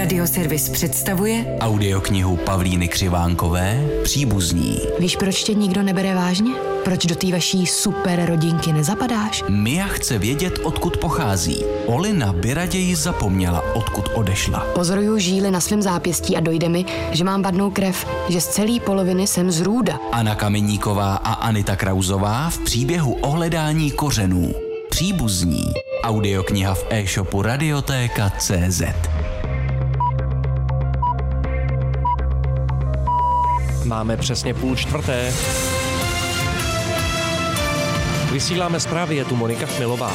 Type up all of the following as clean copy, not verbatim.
Radioservis představuje audioknihu Pavlíny Křivánkové Příbuzní. Víš, proč tě nikdo nebere vážně? Proč do té vaší super rodinky nezapadáš? Mia chce vědět, odkud pochází. Olina by raději zapomněla, odkud odešla. Pozoruju žíly na svém zápěstí a dojde mi, že mám vadnou krev, že z celé poloviny jsem z Růda. Anna Kameníková a Anita Krauzová v příběhu o hledání kořenů. Příbuzní. Audiokniha v e-shopu Radiotéka.cz. Máme přesně 3:30. Vysíláme zprávy, je tu Monika Chmilová.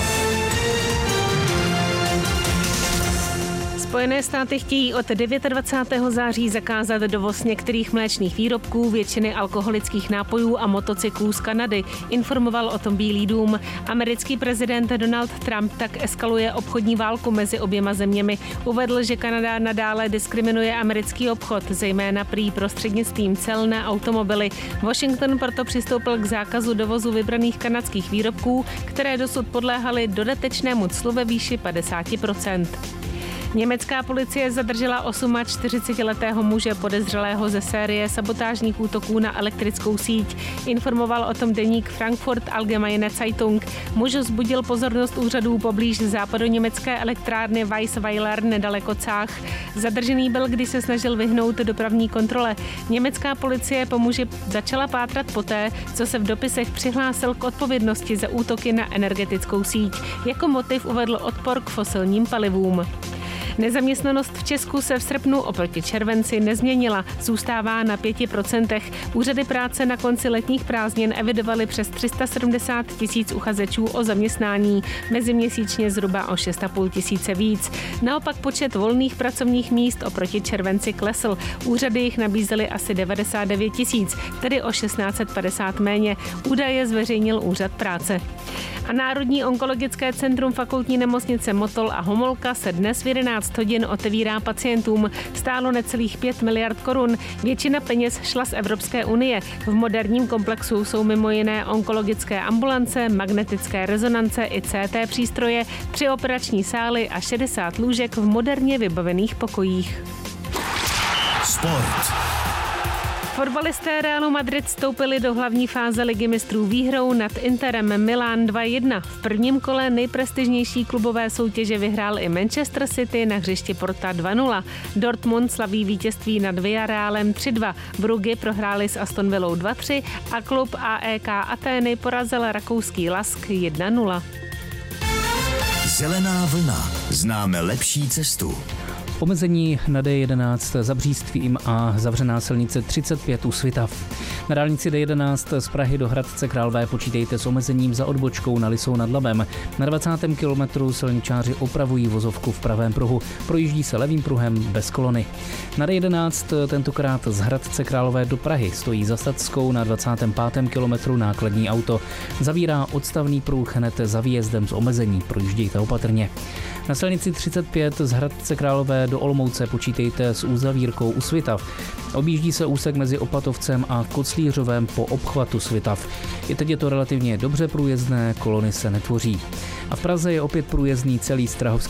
Spojené státy chtějí od 29. září zakázat dovoz některých mléčných výrobků, většiny alkoholických nápojů a motocyklů z Kanady, informoval o tom Bílý dům. Americký prezident Donald Trump tak eskaluje obchodní válku mezi oběma zeměmi. Uvedl, že Kanada nadále diskriminuje americký obchod, zejména prý prostřednictvím cel na automobily. Washington proto přistoupil k zákazu dovozu vybraných kanadských výrobků, které dosud podléhaly dodatečnému clu ve výši 50%. Německá policie zadržela 48letého muže podezřelého ze série sabotážních útoků na elektrickou síť. Informoval o tom deník Frankfurt Allgemeine Zeitung. Muž vzbudil pozornost úřadů poblíž západoněmecké elektrárny Weissweiler nedaleko Cách. Zadržený byl, když se snažil vyhnout dopravní kontrole. Německá policie po muži začala pátrat poté, co se v dopisech přihlásil k odpovědnosti za útoky na energetickou síť. Jako motiv uvedl odpor k fosilním palivům. Nezaměstnanost v Česku se v srpnu oproti červenci nezměnila, zůstává na 5%. Úřady práce na konci letních prázdnin evidovaly přes 370 000 uchazečů o zaměstnání, meziměsíčně zhruba o 6,5 tisíce víc. Naopak počet volných pracovních míst oproti červenci klesl. Úřady jich nabízely asi 99 000, tedy o 1650 méně. Údaje zveřejnil Úřad práce. A Národní onkologické centrum Fakultní nemocnice Motol a Homolka se dnes v 11 hodin otevírá pacientům. Stálo necelých 5 miliard korun. Většina peněz šla z Evropské unie. V moderním komplexu jsou mimo jiné onkologické ambulance, magnetické rezonance i CT přístroje, 3 operační sály a 60 lůžek v moderně vybavených pokojích. Sport. Fotbalisté Realu Madrid vstoupili do hlavní fáze Ligy mistrů výhrou nad Interem Milán 2-1. V prvním kole nejprestižnější klubové soutěže vyhrál i Manchester City na hřišti Porta 2-0. Dortmund slaví vítězství nad Villarrealem 3-2. Bruggy prohráli s Aston Villou 2-3 a klub AEK Atény porazil rakouský Lask 1-0. Zelená vlna. Známe lepší cestu. Omezení na D11 za Břístvím a zavřená silnice 35 u Svitav. Na dálnici D11 z Prahy do Hradce Králové počítejte s omezením za odbočkou na Lisou nad Labem. Na 20. kilometru silničáři opravují vozovku v pravém pruhu. Projíždí se levým pruhem bez kolony. Na D11 tentokrát z Hradce Králové do Prahy stojí za Statskou na 25. kilometru nákladní auto. Zavírá odstavný pruh hned za výjezdem z omezení. Projíždějte opatrně. Na silnici 35 z Hradce Králové do Olomouce počítejte s uzavírkou u Svitav. Objíždí se úsek mezi Opatovcem a Koclířovem po obchvatu Svitav. I teď je to relativně dobře průjezdné, kolony se netvoří. A v Praze je opět průjezdný celý Strahovský